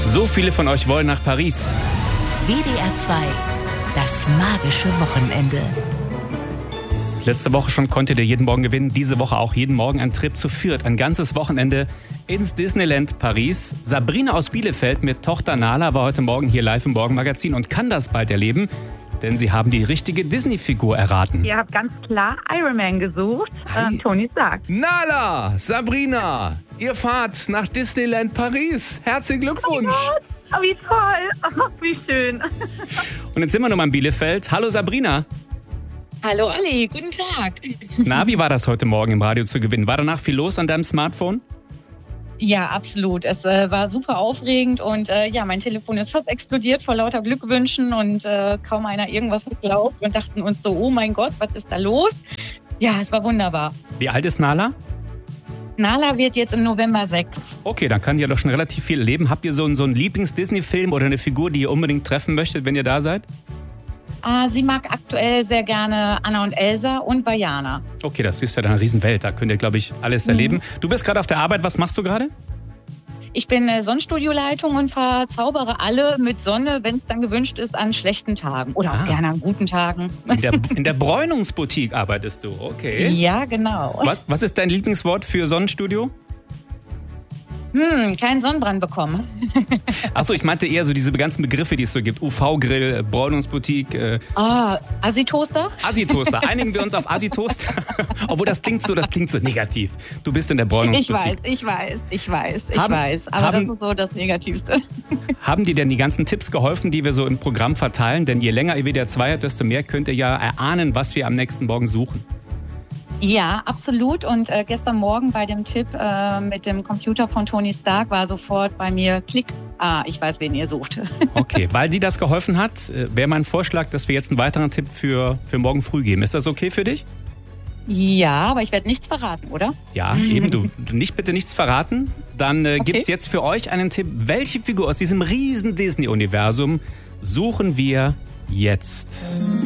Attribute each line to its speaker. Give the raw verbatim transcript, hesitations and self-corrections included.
Speaker 1: So viele von euch wollen nach Paris.
Speaker 2: W D R zwei, das magische Wochenende.
Speaker 1: Letzte Woche schon konntet ihr jeden Morgen gewinnen. Diese Woche auch jeden Morgen ein Trip zu viert. Ein ganzes Wochenende ins Disneyland Paris. Sabrina aus Bielefeld mit Tochter Nala war heute Morgen hier live im Morgenmagazin und kann das bald erleben. Denn sie haben die richtige Disney-Figur erraten.
Speaker 3: Ihr habt ganz klar Iron Man gesucht. Ähm, Tony Stark.
Speaker 4: Nala, Sabrina, ihr fahrt nach Disneyland Paris. Herzlichen Glückwunsch.
Speaker 3: Oh, oh wie toll. Oh, wie schön.
Speaker 1: Und jetzt sind wir nochmal in Bielefeld. Hallo Sabrina.
Speaker 5: Hallo Ali, guten Tag.
Speaker 1: Na, wie war das heute Morgen im Radio zu gewinnen? War danach viel los an deinem Smartphone?
Speaker 5: Ja, absolut. Es äh, war super aufregend und äh, ja, mein Telefon ist fast explodiert vor lauter Glückwünschen und äh, kaum einer irgendwas geglaubt und dachten uns so, oh mein Gott, was ist da los? Ja, es war wunderbar.
Speaker 1: Wie alt ist Nala?
Speaker 5: Nala wird jetzt im November sechs.
Speaker 1: Okay, dann kann die ja doch schon relativ viel erleben. Habt ihr so einen, so einen Lieblings-Disney-Film oder eine Figur, die ihr unbedingt treffen möchtet, wenn ihr da seid?
Speaker 5: Ah, sie mag aktuell sehr gerne Anna und Elsa und Vajana.
Speaker 1: Okay, das ist ja dann eine Riesenwelt. Da könnt ihr, glaube ich, alles
Speaker 5: Mhm.
Speaker 1: erleben. Du bist gerade auf der Arbeit. Was machst du gerade?
Speaker 5: Ich bin äh, Sonnenstudioleitung und verzaubere alle mit Sonne, wenn es dann gewünscht ist, an schlechten Tagen. Oder auch
Speaker 1: Ah.
Speaker 5: gerne an guten Tagen.
Speaker 1: In der, in der Bräunungsboutique arbeitest du. Okay.
Speaker 5: Ja, genau.
Speaker 1: Was, was ist dein Lieblingswort für Sonnenstudio?
Speaker 5: Hm, keinen Sonnenbrand bekommen.
Speaker 1: Achso, ich meinte eher so diese ganzen Begriffe, die es so gibt. U V-Grill, Bräunungsboutique, äh,
Speaker 5: Ah, Assi-Toaster?
Speaker 1: Assi-Toaster. Einigen wir uns auf Assi-Toaster? Obwohl, das klingt so, das klingt so negativ. Du bist in der
Speaker 5: Ich
Speaker 1: Bräunungsboutique.
Speaker 5: weiß, ich weiß, ich weiß, ich
Speaker 1: Haben-
Speaker 5: weiß. Aber
Speaker 1: haben-
Speaker 5: das ist so das Negativste.
Speaker 1: Haben dir denn die ganzen Tipps geholfen, die wir so im Programm verteilen? Denn je länger ihr W D R zwei habt, desto mehr könnt ihr ja erahnen, was wir am nächsten Morgen suchen.
Speaker 5: Ja, absolut. Und äh, gestern Morgen bei dem Tipp äh, mit dem Computer von Tony Stark war sofort bei mir Klick. Ah, ich weiß, wen ihr sucht.
Speaker 1: Okay, weil die das geholfen hat, äh, wäre mein Vorschlag, dass wir jetzt einen weiteren Tipp für, für morgen früh geben. Ist das okay für dich?
Speaker 5: Ja, aber ich werde nichts verraten, oder?
Speaker 1: Ja, eben du. Nicht bitte nichts verraten. Dann äh,
Speaker 5: Okay.
Speaker 1: gibt es jetzt für euch einen Tipp. Welche Figur aus diesem riesen Disney-Universum suchen wir jetzt?